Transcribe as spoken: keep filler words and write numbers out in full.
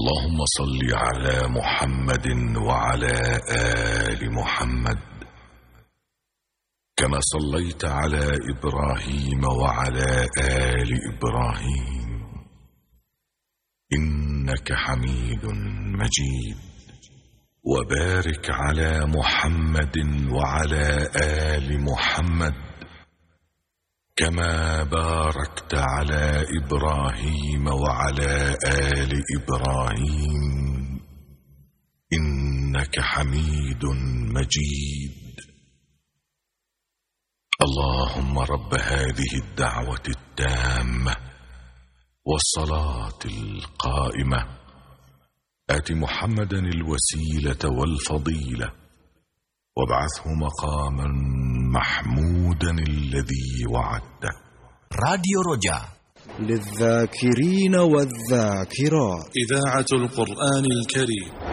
اللهم صل على محمد وعلى آل محمد كما صليت على إبراهيم وعلى آل إبراهيم إنك حميد مجيد. وبارك على محمد وعلى آل محمد كما باركت على إبراهيم وعلى آل إبراهيم إنك حميد مجيد. اللهم رب هذه الدعوة التامة والصلاة القائمة آت محمدا الوسيلة والفضيلة وابعثه مقاما محمودا الذي وعدته. راديو رجاء للذاكرين والذاكرات، إذاعة القرآن الكريم.